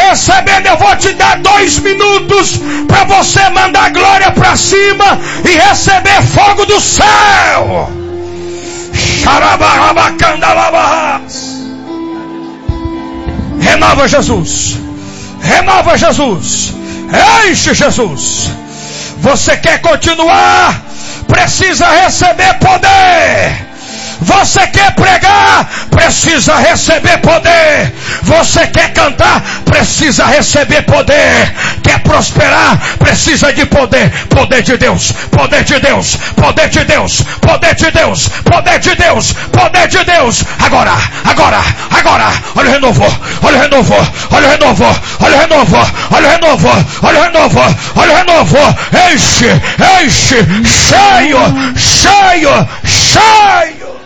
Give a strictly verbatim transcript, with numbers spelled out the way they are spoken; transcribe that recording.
recebendo, eu vou te dar dois minutos para você mandar glória para cima e receber fogo do céu. Renova Jesus, renova Jesus, enche Jesus. Você quer continuar? Precisa receber poder. Você quer pregar? Precisa receber poder. Você quer cantar? Precisa receber poder. Quer prosperar? Precisa de poder. Poder de Deus, poder de Deus, poder de Deus, poder de Deus, poder de Deus, poder de Deus. Agora, agora, agora. Olha o renovo, olha o renovo, olha o renovo, olha o renovo, olha o renovo, olha o renovo, olha o renovo. Enche, enche, cheio, cheio, cheio.